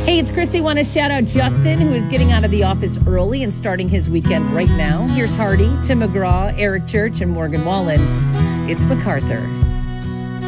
Hey, it's Chrissy. Want to shout out Justin, who is getting out of the office early and starting his weekend right now. Here's Hardy, Tim McGraw, Eric Church, and Morgan Wallen. It's MacArthur.